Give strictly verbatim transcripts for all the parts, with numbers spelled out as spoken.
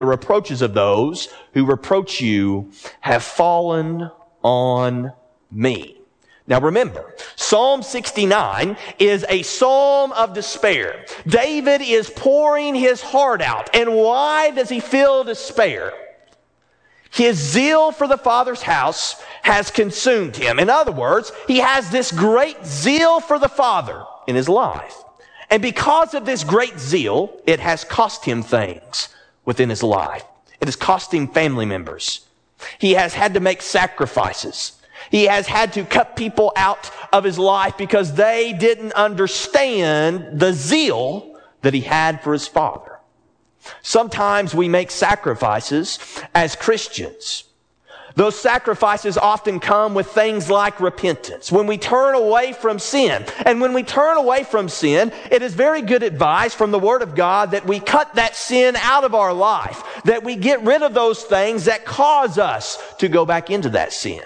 The reproaches of those who reproach you have fallen on me. Now remember, Psalm sixty-nine is a psalm of despair. David is pouring his heart out. And why does he feel despair? His zeal for the Father's house has consumed him. In other words, he has this great zeal for the Father in his life. And because of this great zeal, it has cost him things within his life. It has cost him family members. He has had to make sacrifices. He has had to cut people out of his life because they didn't understand the zeal that he had for his Father. Sometimes we make sacrifices as Christians. Those sacrifices often come with things like repentance. When we turn away from sin, and when we turn away from sin, it is very good advice from the Word of God that we cut that sin out of our life, that we get rid of those things that cause us to go back into that sin.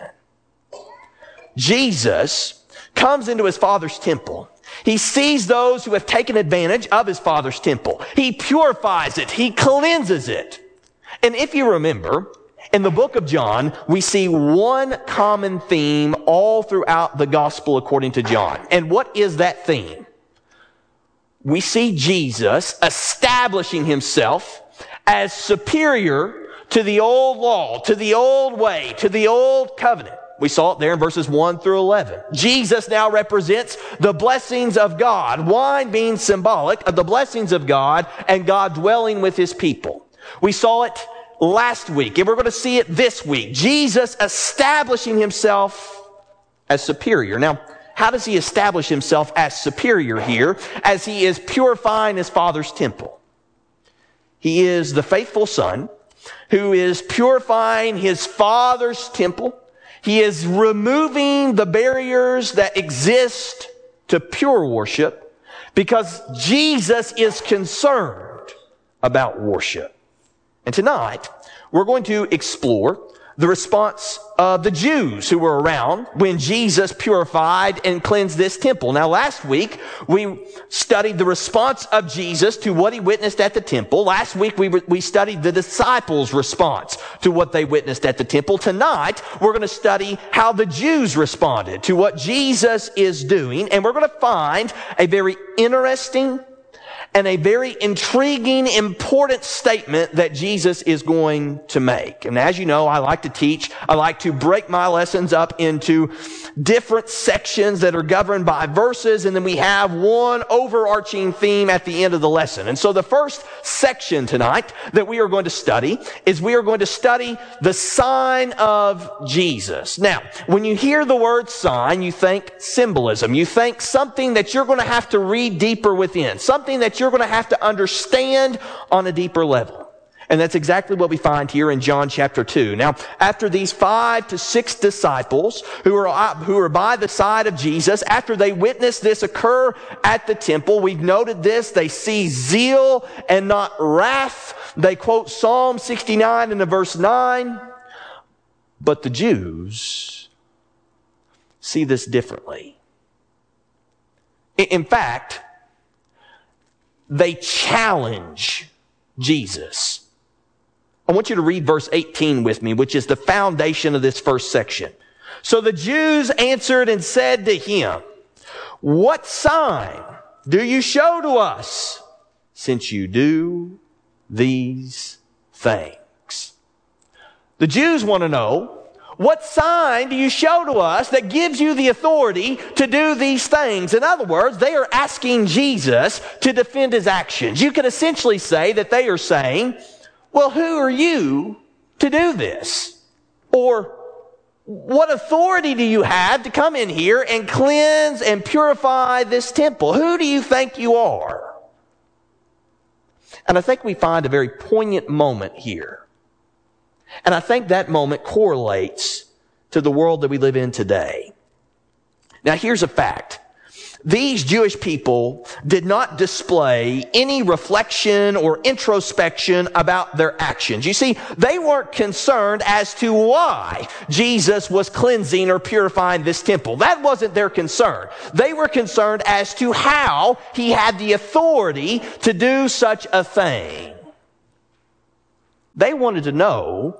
Jesus comes into his Father's temple. He sees those who have taken advantage of his Father's temple. He purifies it. He cleanses it. And if you remember, in the book of John, we see one common theme all throughout the gospel according to John. And what is that theme? We see Jesus establishing himself as superior to the old law, to the old way, to the old covenant. We saw it there in verses one through eleven. Jesus now represents the blessings of God, wine being symbolic of the blessings of God and God dwelling with his people. We saw it last week, and we're going to see it this week. Jesus establishing himself as superior. Now, how does he establish himself as superior here as he is purifying his Father's temple? He is the faithful Son who is purifying his Father's temple. He is removing the barriers that exist to pure worship because Jesus is concerned about worship. And tonight, we're going to explore the response of the Jews who were around when Jesus purified and cleansed this temple. Now, last week, we studied the response of Jesus to what he witnessed at the temple. Last week, we, we studied the disciples' response to what they witnessed at the temple. Tonight, we're going to study how the Jews responded to what Jesus is doing. And we're going to find a very interesting and a very intriguing, important statement that Jesus is going to make. And as you know, I like to teach. I like to break my lessons up into different sections that are governed by verses, and then we have one overarching theme at the end of the lesson. And so the first section tonight that we are going to study is we are going to study the sign of Jesus. Now, when you hear the word sign, you think symbolism. You think something that you're going to have to read deeper within, something that you're You're going to have to understand on a deeper level. And that's exactly what we find here in John chapter two. Now, after these five to six disciples who are, who are by the side of Jesus, after they witness this occur at the temple, we've noted this, they see zeal and not wrath. They quote Psalm sixty-nine in the verse nine. But the Jews see this differently. In fact, they challenge Jesus. I want you to read verse eighteen with me, which is the foundation of this first section. So the Jews answered and said to him, "What sign do you show to us, since you do these things?" The Jews want to know, what sign do you show to us that gives you the authority to do these things? In other words, they are asking Jesus to defend his actions. You could essentially say that they are saying, well, who are you to do this? Or what authority do you have to come in here and cleanse and purify this temple? Who do you think you are? And I think we find a very poignant moment here. And I think that moment correlates to the world that we live in today. Now, here's a fact. These Jewish people did not display any reflection or introspection about their actions. You see, they weren't concerned as to why Jesus was cleansing or purifying this temple. That wasn't their concern. They were concerned as to how he had the authority to do such a thing. They wanted to know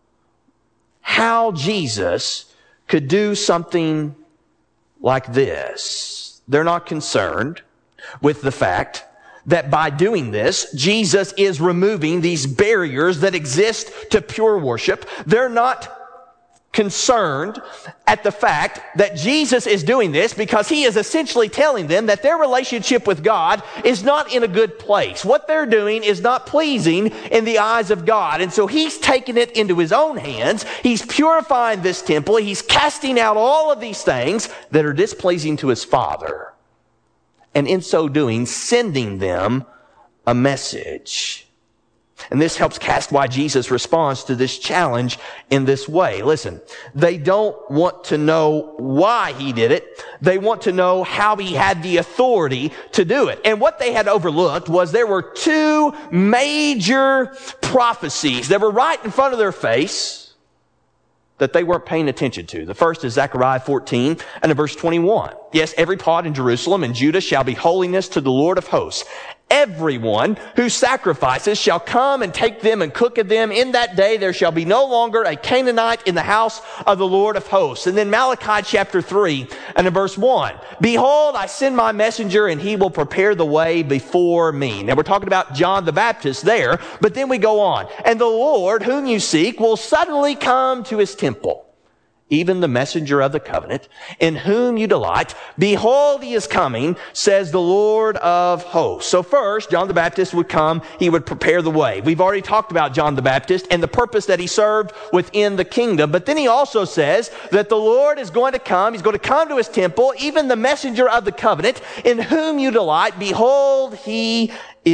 how Jesus could do something like this. They're not concerned with the fact that by doing this, Jesus is removing these barriers that exist to pure worship. They're not concerned at the fact that Jesus is doing this because he is essentially telling them that their relationship with God is not in a good place. What they're doing is not pleasing in the eyes of God. And so he's taking it into his own hands. He's purifying this temple. He's casting out all of these things that are displeasing to his Father. And in so doing, sending them a message. And this helps cast why Jesus responds to this challenge in this way. Listen, they don't want to know why he did it. They want to know how he had the authority to do it. And what they had overlooked was there were two major prophecies that were right in front of their face that they weren't paying attention to. The first is Zechariah fourteen and in verse twenty-one. Yes, every pot in Jerusalem and Judah shall be holiness to the Lord of hosts. Everyone who sacrifices shall come and take them and cook of them. In that day there shall be no longer a Canaanite in the house of the Lord of hosts. And then Malachi chapter three and in verse one. Behold, I send my messenger and he will prepare the way before me. Now we're talking about John the Baptist there, but then we go on. And the Lord whom you seek will suddenly come to his temple. Even the messenger of the covenant, in whom you delight. Behold, he is coming, says the Lord of hosts. So first, John the Baptist would come. He would prepare the way. We've already talked about John the Baptist and the purpose that he served within the kingdom. But then he also says that the Lord is going to come. He's going to come to his temple, even the messenger of the covenant, in whom you delight. Behold, he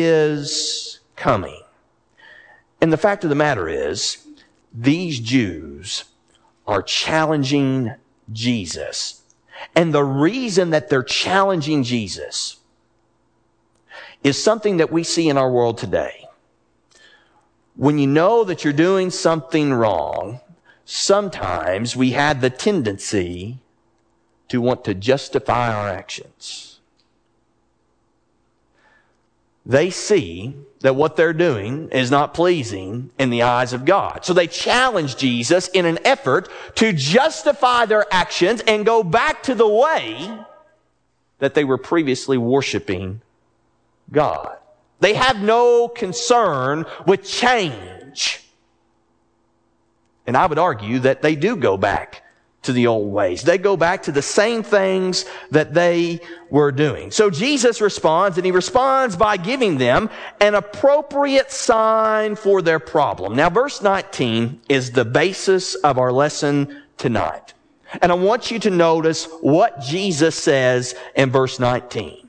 is coming. And the fact of the matter is, these Jews are challenging Jesus. And the reason that they're challenging Jesus is something that we see in our world today. When you know that you're doing something wrong, sometimes we have the tendency to want to justify our actions. They see that what they're doing is not pleasing in the eyes of God. So they challenge Jesus in an effort to justify their actions and go back to the way that they were previously worshiping God. They have no concern with change. And I would argue that they do go back to the old ways. They go back to the same things that they were doing. So Jesus responds, and he responds by giving them an appropriate sign for their problem. Now, verse nineteen is the basis of our lesson tonight. And I want you to notice what Jesus says in verse nineteen.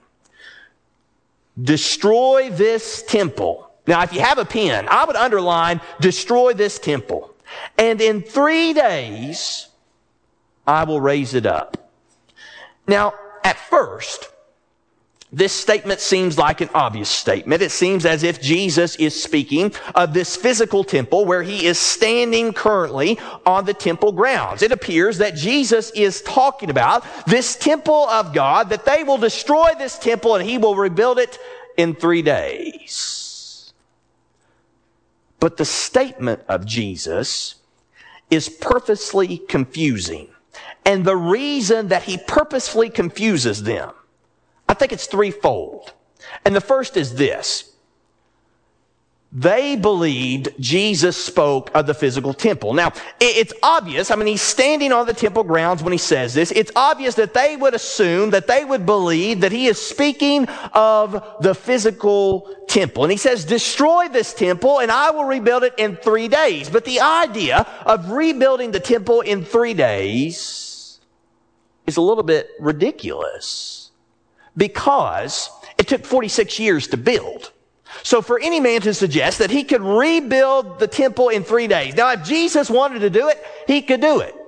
Destroy this temple. Now, if you have a pen, I would underline, destroy this temple. And in three days, I will raise it up. Now, at first, this statement seems like an obvious statement. It seems as if Jesus is speaking of this physical temple where he is standing currently on the temple grounds. It appears that Jesus is talking about this temple of God, that they will destroy this temple and he will rebuild it in three days. But the statement of Jesus is purposely confusing. And the reason that he purposefully confuses them, I think it's threefold. And the first is this. They believed Jesus spoke of the physical temple. Now, it's obvious, I mean, he's standing on the temple grounds when he says this. It's obvious that they would assume, that they would believe that he is speaking of the physical temple. And he says, destroy this temple and I will rebuild it in three days. But the idea of rebuilding the temple in three days is a little bit ridiculous because it took forty-six years to build. So for any man to suggest that he could rebuild the temple in three days. Now, if Jesus wanted to do it, he could do it.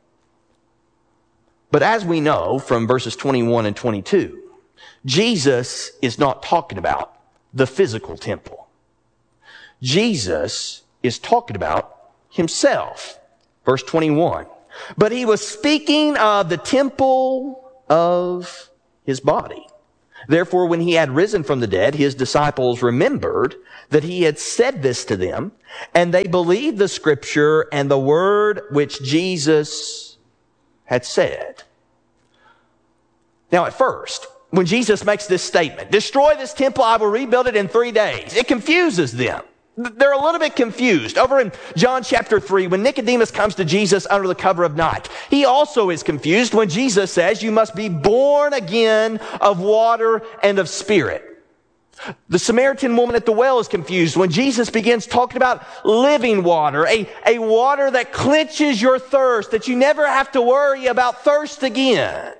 But as we know from verses twenty-one and twenty-two, Jesus is not talking about the physical temple. Jesus is talking about himself. Verse twenty-one. But he was speaking of the temple of his body. Therefore, when he had risen from the dead, his disciples remembered that he had said this to them, and they believed the scripture and the word which Jesus had said. Now, at first, when Jesus makes this statement, destroy this temple, I will rebuild it in three days, it confuses them. They're a little bit confused. Over in John chapter three, when Nicodemus comes to Jesus under the cover of night, he also is confused when Jesus says, you must be born again of water and of spirit. The Samaritan woman at the well is confused when Jesus begins talking about living water, a, a water that quenches your thirst, that you never have to worry about thirst again.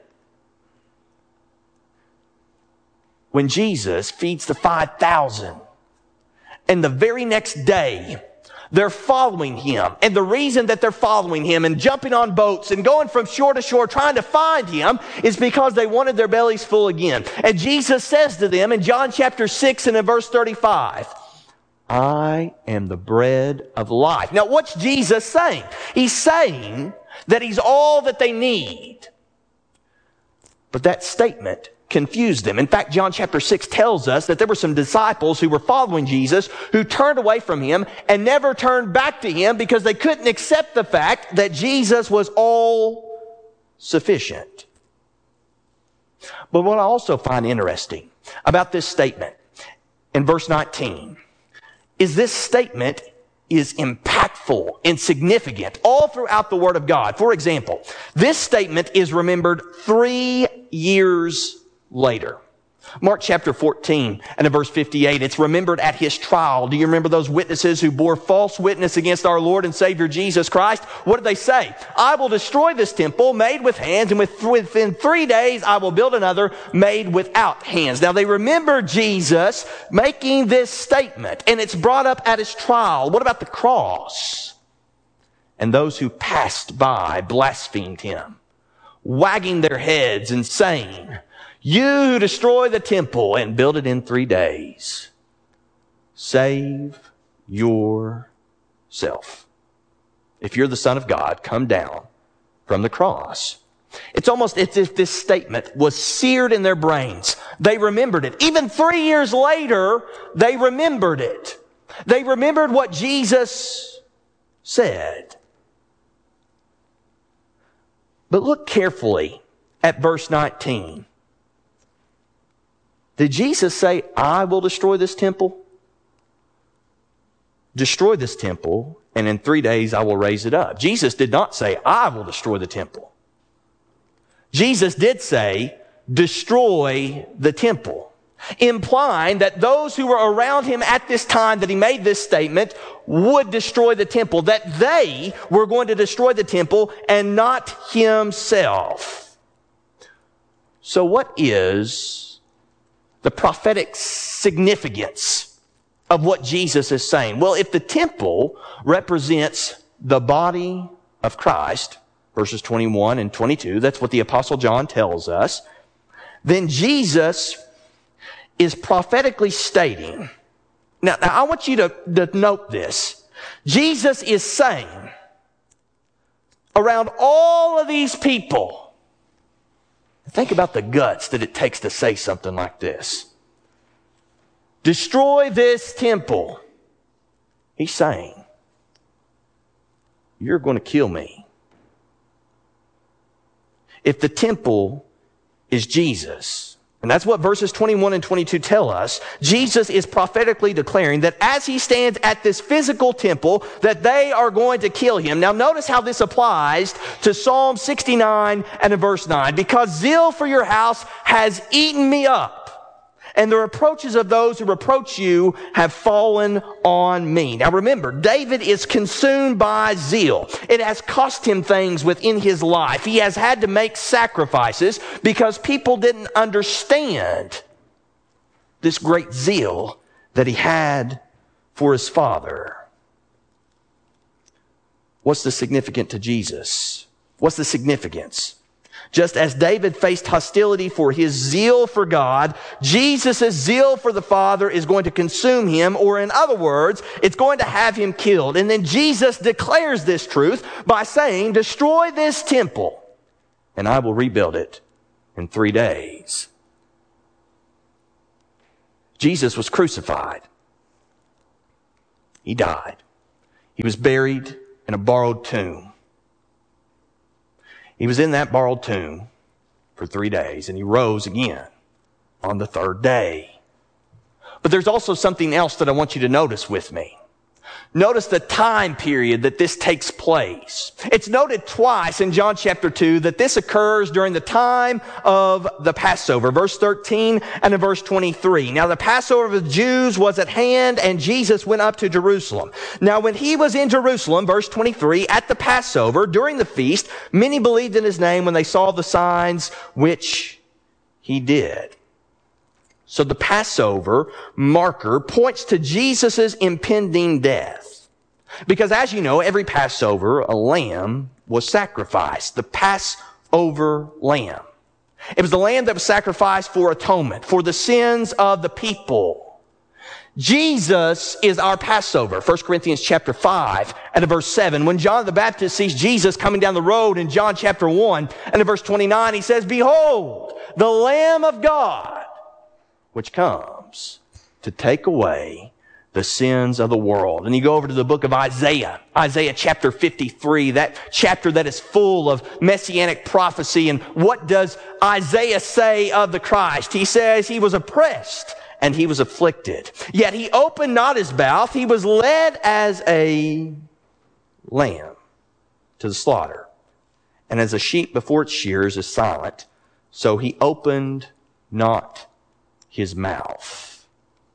When Jesus feeds the five thousand, and the very next day, they're following him. And the reason that they're following him and jumping on boats and going from shore to shore trying to find him is because they wanted their bellies full again. And Jesus says to them in John chapter six and in verse thirty-five, I am the bread of life. Now, what's Jesus saying? He's saying that he's all that they need. But that statement confused them. In fact, John chapter six tells us that there were some disciples who were following Jesus who turned away from him and never turned back to him because they couldn't accept the fact that Jesus was all sufficient. But what I also find interesting about this statement in verse nineteen is this statement is impactful and significant all throughout the Word of God. For example, this statement is remembered three years later. Mark chapter fourteen and in verse fifty-eight, it's remembered at his trial. Do you remember those witnesses who bore false witness against our Lord and Savior Jesus Christ? What did they say? I will destroy this temple made with hands, and with, within three days I will build another made without hands. Now they remember Jesus making this statement, and it's brought up at his trial. What about the cross? And those who passed by blasphemed him, wagging their heads and saying, you who destroy the temple and build it in three days, save yourself. If you're the Son of God, come down from the cross. It's almost as if this statement was seared in their brains. They remembered it. Even three years later, they remembered it. They remembered what Jesus said. But look carefully at verse nineteen. Did Jesus say, I will destroy this temple? Destroy this temple, and in three days I will raise it up. Jesus did not say, I will destroy the temple. Jesus did say, destroy the temple, implying that those who were around him at this time that he made this statement would destroy the temple, that they were going to destroy the temple and not himself. So what is the prophetic significance of what Jesus is saying? Well, if the temple represents the body of Christ, verses twenty-one and twenty-two, that's what the Apostle John tells us, then Jesus is prophetically stating, now, now I want you to, to note this. Jesus is saying, around all of these people, think about the guts that it takes to say something like this. Destroy this temple. He's saying, you're going to kill me. If the temple is Jesus, and that's what verses twenty-one and twenty-two tell us, Jesus is prophetically declaring that as he stands at this physical temple, that they are going to kill him. Now notice how this applies to Psalm sixty-nine and in verse nine. Because zeal for your house has eaten me up, and the reproaches of those who reproach you have fallen on me. Now remember, David is consumed by zeal. It has cost him things within his life. He has had to make sacrifices because people didn't understand this great zeal that he had for his Father. What's the significance to Jesus? What's the significance? Just as David faced hostility for his zeal for God, Jesus' zeal for the Father is going to consume him, or in other words, it's going to have him killed. And then Jesus declares this truth by saying, destroy this temple, and I will rebuild it in three days. Jesus was crucified. He died. He was buried in a borrowed tomb. He was in that borrowed tomb for three days, and he rose again on the third day. But there's also something else that I want you to notice with me. Notice the time period that this takes place. It's noted twice in John chapter two that this occurs during the time of the Passover, verse thirteen and in verse twenty-three. Now the Passover of the Jews was at hand, and Jesus went up to Jerusalem. Now when he was in Jerusalem, verse twenty-three, at the Passover, during the feast, many believed in his name when they saw the signs which he did. So the Passover marker points to Jesus' impending death. Because as you know, every Passover, a lamb was sacrificed. The Passover lamb. It was the lamb that was sacrificed for atonement, for the sins of the people. Jesus is our Passover. First Corinthians chapter five and in verse seven. When John the Baptist sees Jesus coming down the road in John chapter one and in verse twenty-nine, he says, "Behold, the Lamb of God, which comes to take away the sins of the world." And you go over to the book of Isaiah, Isaiah chapter fifty-three, that chapter that is full of messianic prophecy. And what does Isaiah say of the Christ? He says he was oppressed and he was afflicted, yet he opened not his mouth. He was led as a lamb to the slaughter, and as a sheep before its shears is silent, so he opened not his mouth.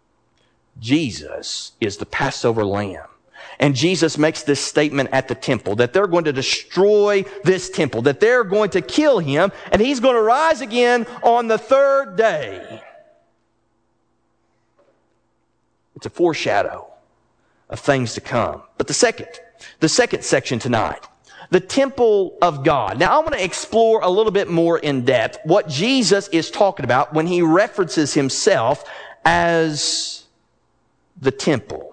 Jesus is the Passover lamb. And Jesus makes this statement at the temple that they're going to destroy this temple, that they're going to kill him, and he's going to rise again on the third day. It's a foreshadow of things to come. But the second, the second section tonight, the temple of God. Now I want to explore a little bit more in depth what Jesus is talking about when he references himself as the temple.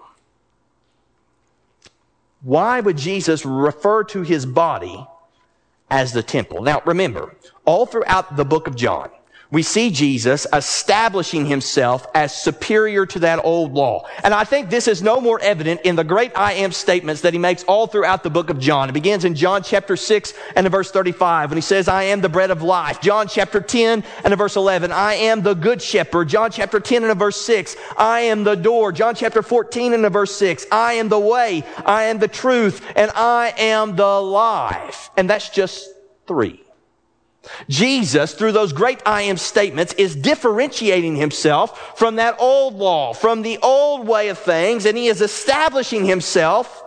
Why would Jesus refer to his body as the temple? Now remember, all throughout the book of John, we see Jesus establishing himself as superior to that old law. And I think this is no more evident in the great I am statements that he makes all throughout the book of John. It begins in John chapter six and in verse thirty-five when he says, "I am the bread of life." John chapter ten and in verse eleven, "I am the good shepherd." John chapter ten and in verse six, "I am the door." John chapter fourteen and in verse six, "I am the way, I am the truth, and I am the life." And that's just three. Jesus, through those great I am statements, is differentiating himself from that old law, from the old way of things, and he is establishing himself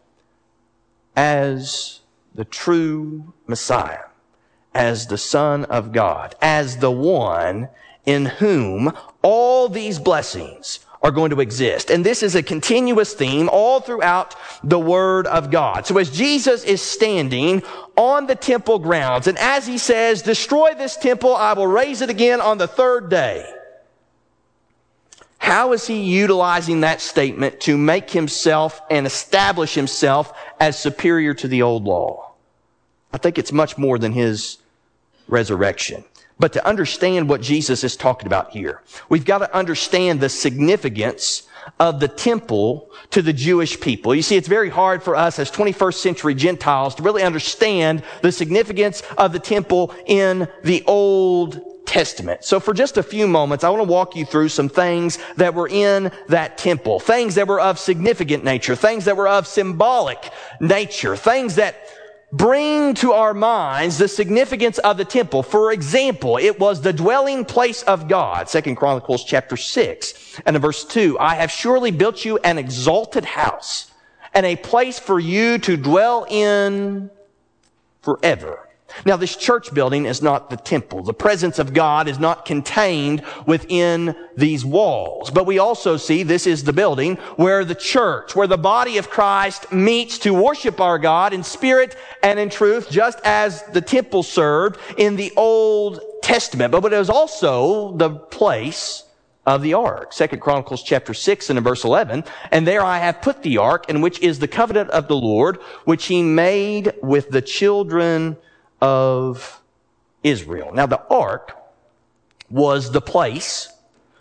as the true Messiah, as the Son of God, as the one in whom all these blessings are going to exist. And this is a continuous theme all throughout the Word of God. So as Jesus is standing on the temple grounds, and as he says, "Destroy this temple, I will raise it again on the third day," how is he utilizing that statement to make himself and establish himself as superior to the old law? I think it's much more than his resurrection. But to understand what Jesus is talking about here, we've got to understand the significance of the temple to the Jewish people. You see, it's very hard for us as twenty-first century Gentiles to really understand the significance of the temple in the Old Testament. So for just a few moments, I want to walk you through some things that were in that temple, things that were of significant nature, things that were of symbolic nature, things that bring to our minds the significance of the temple. For example, it was the dwelling place of God. Second Chronicles chapter six and in verse two, "I have surely built you an exalted house and a place for you to dwell in forever." Now, this church building is not the temple. The presence of God is not contained within these walls. But we also see this is the building where the church, where the body of Christ meets to worship our God in spirit and in truth, just as the temple served in the Old Testament. But it was also the place of the ark. Second Chronicles chapter six and in verse eleven, "And there I have put the ark, in which is the covenant of the Lord, which he made with the children of Israel." Now the ark was the place,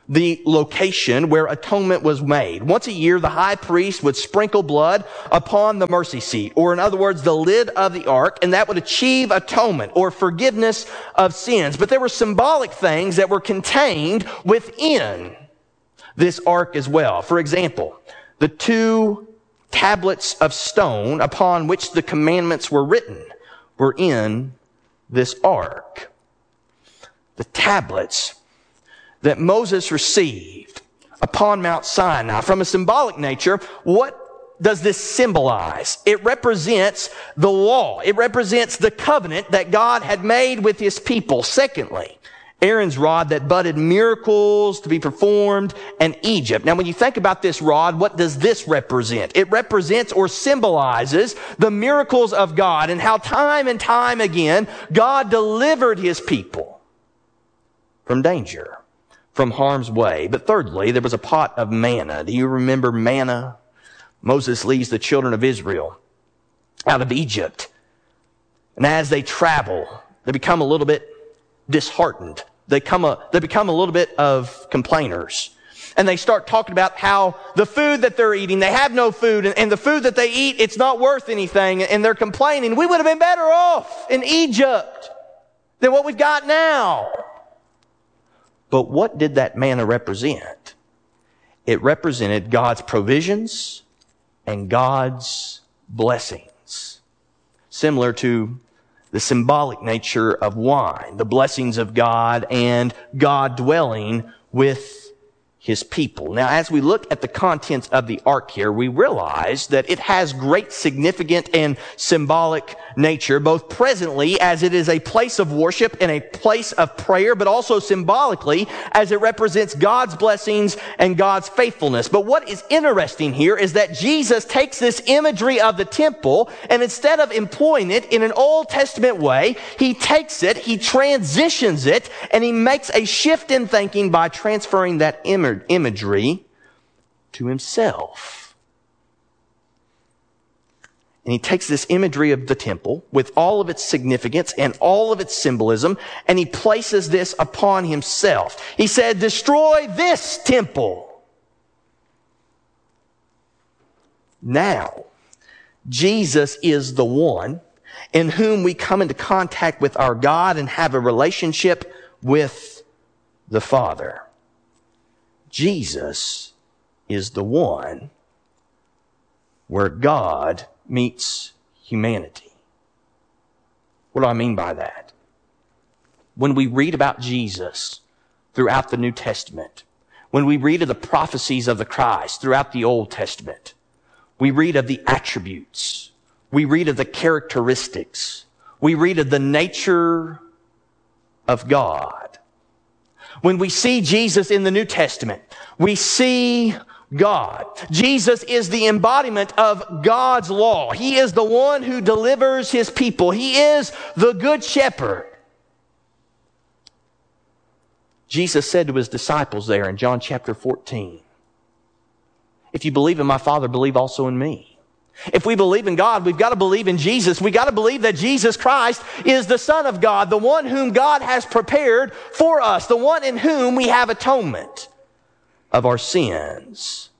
the location where atonement was made. Once a year, the high priest would sprinkle blood upon the mercy seat, or in other words, the lid of the ark, and that would achieve atonement or forgiveness of sins. But there were symbolic things that were contained within this ark as well. For example, the two tablets of stone upon which the commandments were written were in this ark. The tablets that Moses received upon Mount Sinai. From a symbolic nature, what does this symbolize? It represents the law. It represents the covenant that God had made with his people. Secondly, Aaron's rod that budded miracles to be performed in Egypt. Now, when you think about this rod, what does this represent? It represents or symbolizes the miracles of God and how time and time again God delivered his people from danger, from harm's way. But thirdly, there was a pot of manna. Do you remember manna? Moses leads the children of Israel out of Egypt. And as they travel, they become a little bit disheartened. They come a, they become a little bit of complainers. And they start talking about how the food that they're eating, they have no food, and, and the food that they eat, it's not worth anything. And they're complaining, we would have been better off in Egypt than what we've got now. But what did that manna represent? It represented God's provisions and God's blessings. Similar to the symbolic nature of wine, the blessings of God and God dwelling with his people. Now, as we look at the contents of the ark here, we realize that it has great significant and symbolic nature, both presently as it is a place of worship and a place of prayer, but also symbolically as it represents God's blessings and God's faithfulness. But what is interesting here is that Jesus takes this imagery of the temple, and instead of employing it in an Old Testament way, he takes it, he transitions it, and he makes a shift in thinking by transferring that image imagery to himself. And he takes this imagery of the temple with all of its significance and all of its symbolism, and he places this upon himself. He said, destroy this temple. Now, Jesus is the one in whom we come into contact with our God and have a relationship with the Father. Jesus is the one where God meets humanity. What do I mean by that? When we read about Jesus throughout the New Testament, when we read of the prophecies of the Christ throughout the Old Testament, we read of the attributes, we read of the characteristics, we read of the nature of God. When we see Jesus in the New Testament, we see God. Jesus is the embodiment of God's law. He is the one who delivers his people. He is the good shepherd. Jesus said to his disciples there in John chapter fourteen, if you believe in my Father, believe also in me. If we believe in God, we've got to believe in Jesus. We've got to believe that Jesus Christ is the Son of God, the one whom God has prepared for us, the one in whom we have atonement of our sins.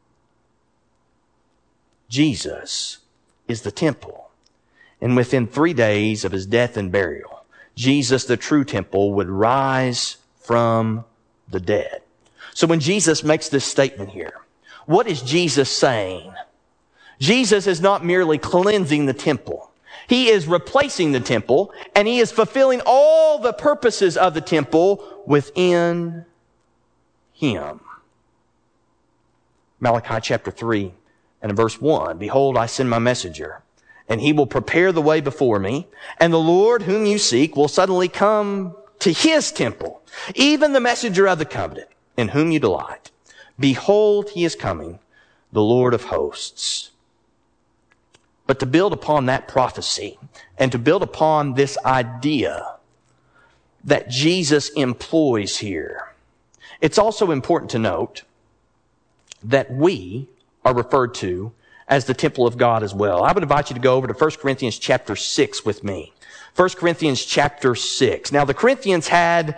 Jesus is the temple. And within three days of his death and burial, Jesus, the true temple, would rise from the dead. So when Jesus makes this statement here, what is Jesus saying? Jesus is not merely cleansing the temple. He is replacing the temple, and he is fulfilling all the purposes of the temple within him. Malachi chapter three and in verse one, behold, I send my messenger, and he will prepare the way before me, and the Lord whom you seek will suddenly come to his temple, even the messenger of the covenant, in whom you delight. Behold, he is coming, the Lord of hosts. But to build upon that prophecy and to build upon this idea that Jesus employs here, it's also important to note that we are referred to as the temple of God as well. I would invite you to go over to First Corinthians chapter six with me. First Corinthians chapter six. Now, the Corinthians had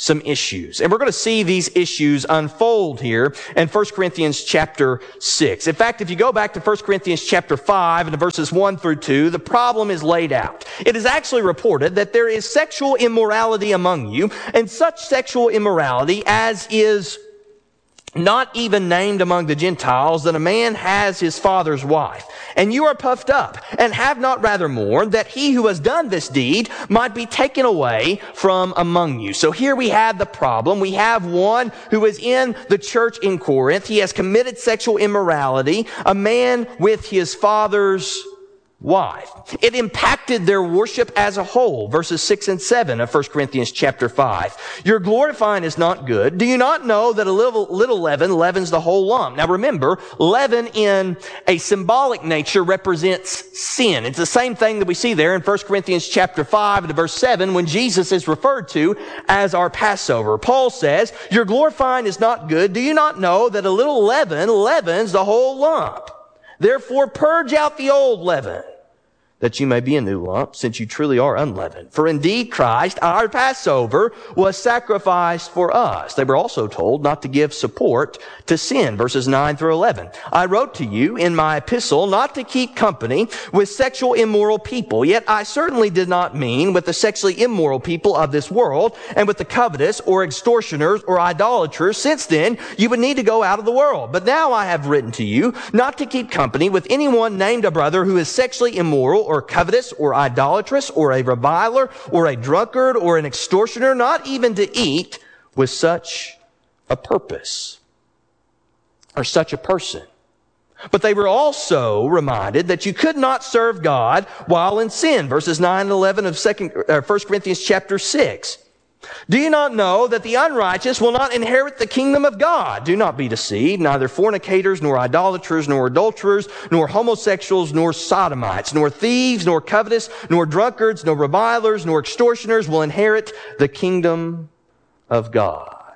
some issues. And we're going to see these issues unfold here in First Corinthians chapter six. In fact, if you go back to First Corinthians chapter five and verses one through two, the problem is laid out. It is actually reported that there is sexual immorality among you, and such sexual immorality as is not even named among the Gentiles, that a man has his father's wife. And you are puffed up, and have not rather mourned, that he who has done this deed might be taken away from among you. So here we have the problem. We have one who is in the church in Corinth. He has committed sexual immorality, a man with his father's wife. It impacted their worship as a whole. Verses six and seven of First Corinthians chapter five. Your glorifying is not good. Do you not know that a little, little leaven leavens the whole lump? Now remember, leaven in a symbolic nature represents sin. It's the same thing that we see there in First Corinthians chapter five and verse seven when Jesus is referred to as our Passover. Paul says, your glorifying is not good. Do you not know that a little leaven leavens the whole lump? Therefore purge out the old leaven, that you may be a new lump, since you truly are unleavened. For indeed Christ, our Passover, was sacrificed for us. They were also told not to give support to sin, verses nine through eleven. I wrote to you in my epistle not to keep company with sexual immoral people, yet I certainly did not mean with the sexually immoral people of this world, and with the covetous, or extortioners, or idolaters. Since then, you would need to go out of the world. But now I have written to you not to keep company with anyone named a brother who is sexually immoral, or covetous, or idolatrous, or a reviler, or a drunkard, or an extortioner, not even to eat with such a purpose, or such a person. But they were also reminded that you could not serve God while in sin. Verses nine and eleven of second, uh, First Corinthians chapter six. Do you not know that the unrighteous will not inherit the kingdom of God? Do not be deceived. Neither fornicators, nor idolaters, nor adulterers, nor homosexuals, nor sodomites, nor thieves, nor covetous, nor drunkards, nor revilers, nor extortioners will inherit the kingdom of God.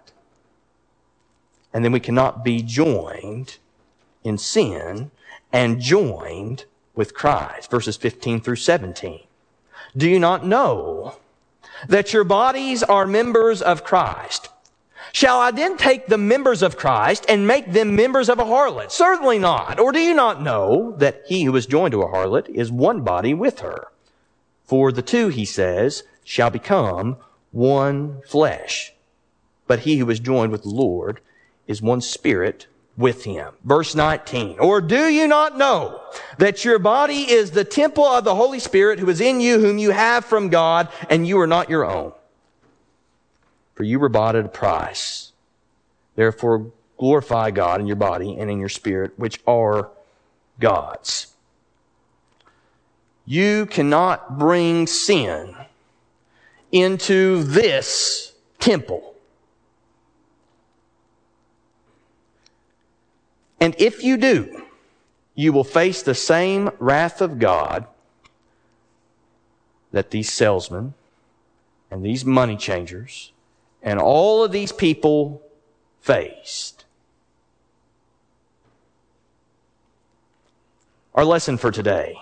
And then we cannot be joined in sin and joined with Christ. Verses fifteen through seventeen. Do you not know that your bodies are members of Christ? Shall I then take the members of Christ and make them members of a harlot? Certainly not. Or do you not know that he who is joined to a harlot is one body with her? For the two, he says, shall become one flesh. But he who is joined with the Lord is one spirit with him. Verse nineteen. Or do you not know that your body is the temple of the Holy Spirit who is in you, whom you have from God, and you are not your own? For you were bought at a price. Therefore glorify God in your body and in your spirit, which are God's. You cannot bring sin into this temple. And if you do, you will face the same wrath of God that these salesmen and these money changers and all of these people faced. Our lesson for today.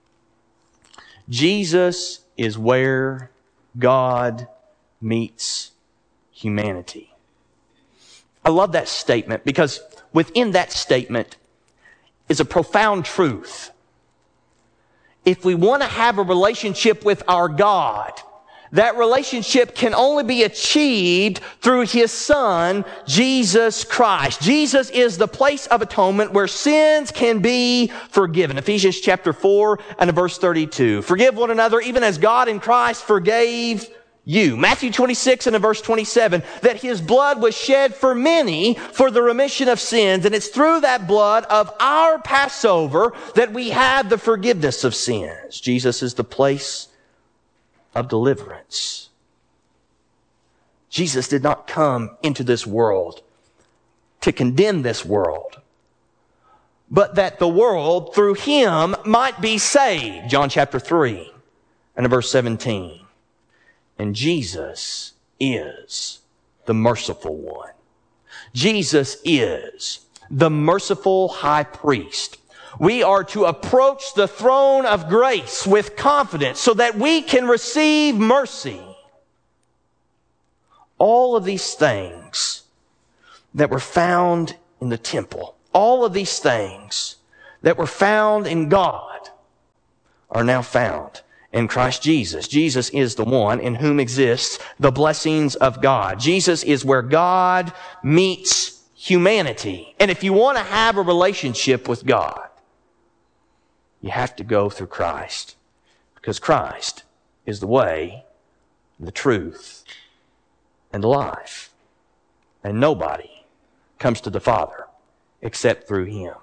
Jesus is where God meets humanity. I love that statement because within that statement is a profound truth. If we want to have a relationship with our God, that relationship can only be achieved through His Son, Jesus Christ. Jesus is the place of atonement where sins can be forgiven. Ephesians chapter four and verse thirty-two. Forgive one another even as God in Christ forgave you. Matthew twenty-six and in verse twenty-seven, that His blood was shed for many for the remission of sins. And it's through that blood of our Passover that we have the forgiveness of sins. Jesus is the place of deliverance. Jesus did not come into this world to condemn this world, but that the world through Him might be saved. John chapter three and in verse seventeen. And Jesus is the merciful one. Jesus is the merciful high priest. We are to approach the throne of grace with confidence so that we can receive mercy. all of these things that were found in the temple, all of these things that were found in God are now found in Christ Jesus. Jesus is the one in whom exists the blessings of God. Jesus is where God meets humanity. And if you want to have a relationship with God, you have to go through Christ, because Christ is the way, the truth, and the life. And nobody comes to the Father except through Him.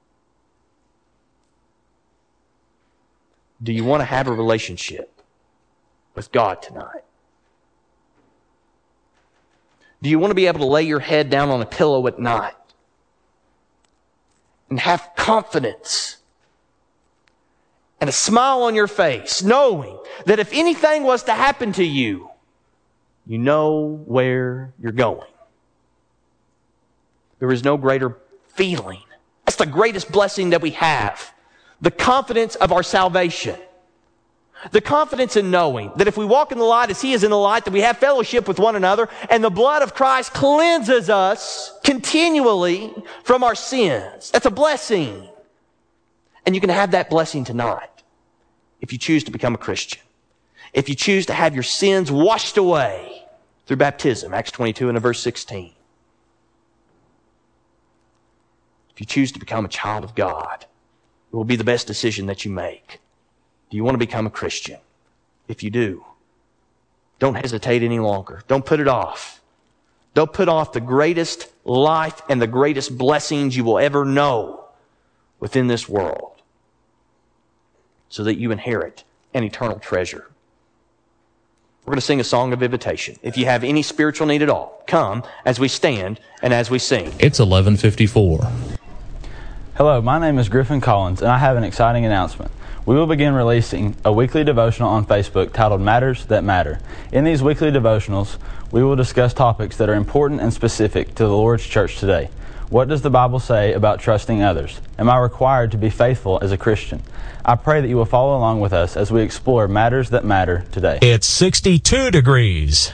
Do you want to have a relationship with God tonight? Do you want to be able to lay your head down on a pillow at night and have confidence and a smile on your face, knowing that if anything was to happen to you, you know where you're going? There is no greater feeling. That's the greatest blessing that we have. The confidence of our salvation. The confidence in knowing that if we walk in the light as He is in the light, that we have fellowship with one another, and the blood of Christ cleanses us continually from our sins. That's a blessing. And you can have that blessing tonight if you choose to become a Christian. If you choose to have your sins washed away through baptism, Acts twenty-two and verse sixteen. If you choose to become a child of God, it will be the best decision that you make. Do you want to become a Christian? If you do, don't hesitate any longer. Don't put it off. Don't put off the greatest life and the greatest blessings you will ever know within this world, so that you inherit an eternal treasure. We're going to sing a song of invitation. If you have any spiritual need at all, come as we stand and as we sing. It's eleven fifty-four. Hello, my name is Griffin Collins, and I have an exciting announcement. We will begin releasing a weekly devotional on Facebook titled Matters That Matter. In these weekly devotionals, we will discuss topics that are important and specific to the Lord's church today. What does the Bible say about trusting others? Am I required to be faithful as a Christian? I pray that you will follow along with us as we explore matters that matter today. It's sixty-two degrees.